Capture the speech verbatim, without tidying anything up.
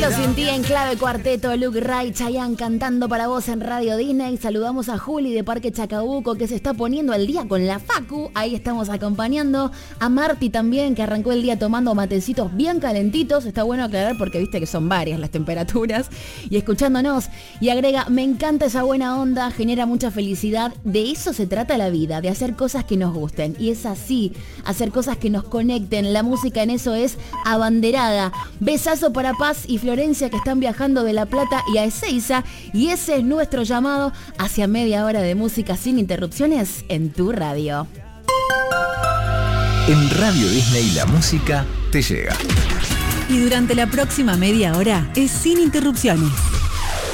Sin ti en clave cuarteto, Luke Ray, Chayanne cantando para vos en Radio Disney. Saludamos a Juli de Parque Chacabuco que se está poniendo al día con la Facu. Ahí estamos acompañando. A Marti también que arrancó el día tomando matecitos bien calentitos. Está bueno aclarar porque viste que son varias las temperaturas. Y escuchándonos. Y agrega, me encanta esa buena onda, genera mucha felicidad. De eso se trata la vida, de hacer cosas que nos gusten. Y es así, hacer cosas que nos conecten. La música en eso es abanderada. Besazo para Paz y Florencia que están viajando de La Plata y a Ezeiza, y ese es nuestro llamado hacia media hora de música sin interrupciones en tu radio. En Radio Disney la música te llega. Y durante la próxima media hora es sin interrupciones.